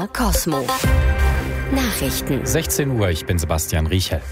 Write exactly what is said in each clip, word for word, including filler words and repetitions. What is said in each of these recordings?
R Cosmo. Nachrichten. sechzehn Uhr, ich bin Sebastian Riechel.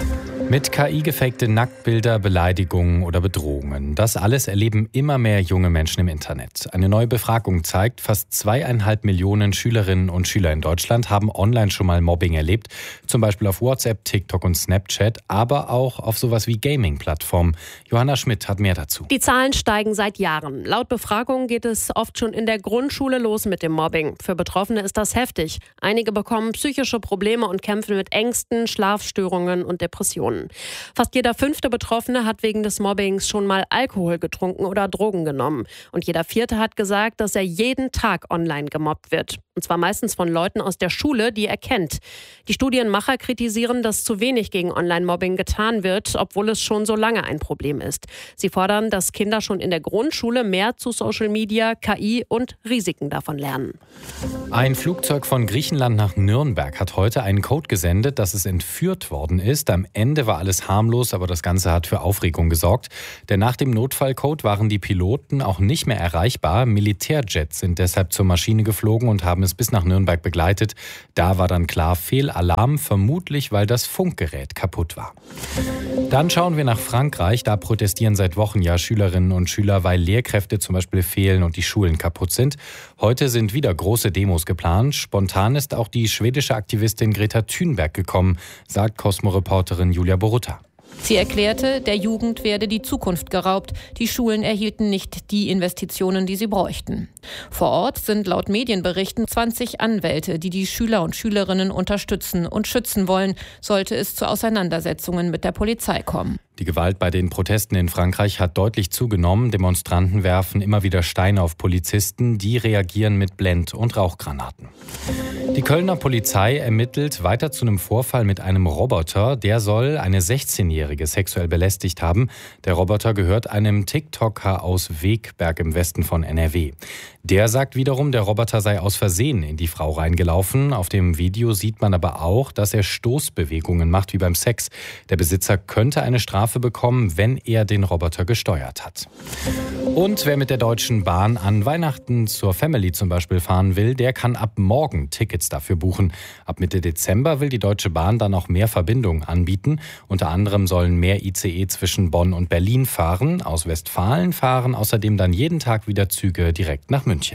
Mit K I gefakte Nacktbilder, Beleidigungen oder Bedrohungen. Das alles erleben immer mehr junge Menschen im Internet. Eine neue Befragung zeigt, fast zweieinhalb Millionen Schülerinnen und Schüler in Deutschland haben online schon mal Mobbing erlebt. Zum Beispiel auf WhatsApp, TikTok und Snapchat, aber auch auf sowas wie Gaming-Plattformen. Johanna Schmidt hat mehr dazu. Die Zahlen steigen seit Jahren. Laut Befragungen geht es oft schon in der Grundschule los mit dem Mobbing. Für Betroffene ist das heftig. Einige bekommen psychische Probleme und kämpfen mit Ängsten, Schlafstörungen und Depressionen. Fast jeder fünfte Betroffene hat wegen des Mobbings schon mal Alkohol getrunken oder Drogen genommen. Und jeder vierte hat gesagt, dass er jeden Tag online gemobbt wird. Und zwar meistens von Leuten aus der Schule, die er kennt. Die Studienmacher kritisieren, dass zu wenig gegen Online-Mobbing getan wird, obwohl es schon so lange ein Problem ist. Sie fordern, dass Kinder schon in der Grundschule mehr zu Social Media, K I und Risiken davon lernen. Ein Flugzeug von Griechenland nach Nürnberg hat heute einen Code gesendet, dass es entführt worden ist. Am Ende war alles harmlos, aber das Ganze hat für Aufregung gesorgt. Denn nach dem Notfallcode waren die Piloten auch nicht mehr erreichbar. Militärjets sind deshalb zur Maschine geflogen und haben es bis nach Nürnberg begleitet. Da war dann klar Fehlalarm, vermutlich weil das Funkgerät kaputt war. Dann schauen wir nach Frankreich. Da protestieren seit Wochen ja Schülerinnen und Schüler, weil Lehrkräfte zum Beispiel fehlen und die Schulen kaputt sind. Heute sind wieder große Demos geplant. Spontan ist auch die schwedische Aktivistin Greta Thunberg gekommen, sagt Cosmo-Reporterin Julia Borutta. Sie erklärte, der Jugend werde die Zukunft geraubt. Die Schulen erhielten nicht die Investitionen, die sie bräuchten. Vor Ort sind laut Medienberichten zwanzig Anwälte, die die Schüler und Schülerinnen unterstützen und schützen wollen, sollte es zu Auseinandersetzungen mit der Polizei kommen. Die Gewalt bei den Protesten in Frankreich hat deutlich zugenommen. Demonstranten werfen immer wieder Steine auf Polizisten, die reagieren mit Blend- und Rauchgranaten. Die Kölner Polizei ermittelt weiter zu einem Vorfall mit einem Roboter. Der soll eine sechzehnjährige sexuell belästigt haben. Der Roboter gehört einem TikToker aus Wegberg im Westen von N R W. Der sagt wiederum, der Roboter sei aus Versehen in die Frau reingelaufen. Auf dem Video sieht man aber auch, dass er Stoßbewegungen macht wie beim Sex. Der Besitzer könnte eine Strafe bekommen, wenn er den Roboter gesteuert hat. Und wer mit der Deutschen Bahn an Weihnachten zur Family zum Beispiel fahren will, der kann ab morgen Tickets dafür buchen. Ab Mitte Dezember will die Deutsche Bahn dann auch mehr Verbindungen anbieten. Unter anderem sollen mehr I C E zwischen Bonn und Berlin fahren. Aus Westfalen fahren außerdem dann jeden Tag wieder Züge direkt nach München.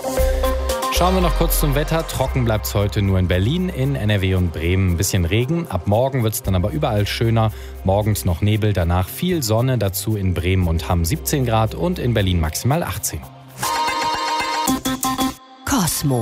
Schauen wir noch kurz zum Wetter. Trocken bleibt es heute nur in Berlin, in N R W und Bremen ein bisschen Regen. Ab morgen wird es dann aber überall schöner. Morgens noch Nebel, danach viel Sonne. Dazu in Bremen und Hamm siebzehn Grad und in Berlin maximal achtzehn. Cosmo.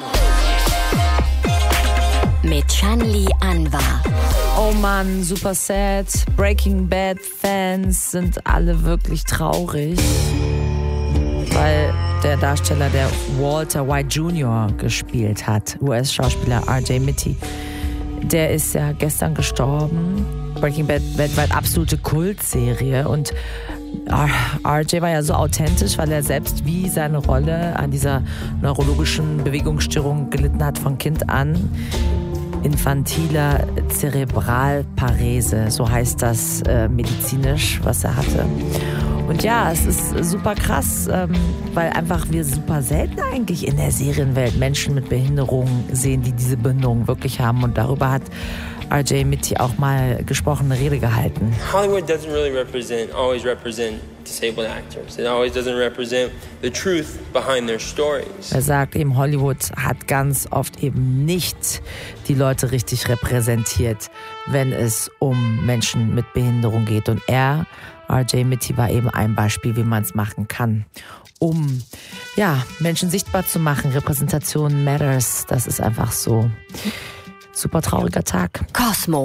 Mit Shanli Anwar. Oh Mann, super sad. Breaking Bad Fans sind alle wirklich traurig, weil der Darsteller, der Walter White Junior gespielt hat, U S-Schauspieler R J Mitte, der ist ja gestern gestorben. Breaking Bad, weltweit absolute Kultserie, und R J war ja so authentisch, weil er selbst wie seine Rolle an dieser neurologischen Bewegungsstörung gelitten hat von Kind an. Infantiler Zerebralparese, so heißt das äh, medizinisch, was er hatte. Und ja, es ist super krass, ähm, weil einfach wir super selten eigentlich in der Serienwelt Menschen mit Behinderungen sehen, die diese Behinderung wirklich haben. Und darüber hat R J Mitte auch mal gesprochen, eine Rede gehalten. Hollywood doesn't really represent, always represent disabled actors. It always doesn't represent the truth behind their stories. Er sagt eben, Hollywood hat ganz oft eben nicht die Leute richtig repräsentiert, wenn es um Menschen mit Behinderung geht. Und er, R J Mitte, war eben ein Beispiel, wie man es machen kann, um ja, Menschen sichtbar zu machen. Repräsentation matters, das ist einfach so. Super trauriger Tag. Cosmo.